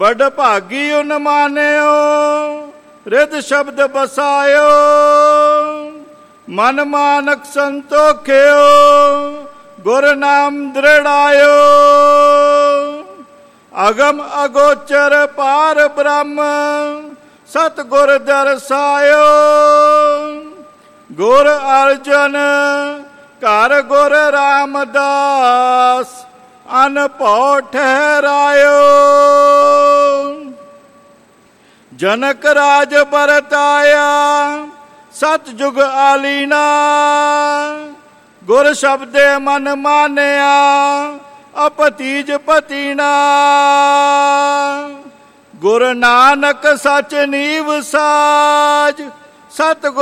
ਬੜ ਭਾਗੀ ਉਨ ਮਾਨਿਓ, ਰਿਦ ਸ਼ਬਦ ਬਸਾਇਓ, ਮਨ ਮਾਨਕ ਸੰਤੋਖਿਓ, ਗੁਰ ਨਾਮ ਦ੍ਰਿੜਾਇਓ। ਅਗਮ ਅਗੋਚਰ ਪਾਰ ਬ੍ਰਹਮ, ਸਤਿਗੁਰ ਦਰਸਾਇਓ। ਗੁਰ ਅਰਜਨ ਘਰ ਗੁਰ ਰਾਮਦਾਸ, ਅਨਭਉ ਠਹਿਰਾਇਓ। ਜਨਕ ਰਾਜ ਬਰਤਾਇਆ, ਸਤਿਜੁਗ ਆਲੀਨਾ, ਗੁਰ ਸ਼ਬਦੇ ਮਨ ਮਾਨਿਆ, ਅਪਤੀਜ ਪਤੀਨਾ। ਗੁਰ ਨਾਨਕ ਸਚ ਨੀਵ ਸਾਜ, ਸਤਿਗੁਰ